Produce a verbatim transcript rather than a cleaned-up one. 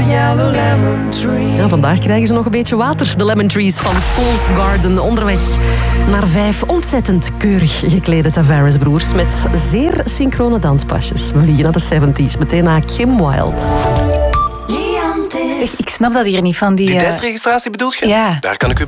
yellow lemon tree. Ja, vandaag krijgen ze nog een beetje water. De Lemon Trees van Fool's Garden. Onderweg naar vijf ontzettend keurig geklede Tavares-broers met zeer synchrone danspasjes. We vliegen naar de zeventig meteen naar Kim Wilde. Zeg, ik snap dat hier niet van die... Die uh... tijdsregistratie bedoelt je? Ja. Daar kan ik u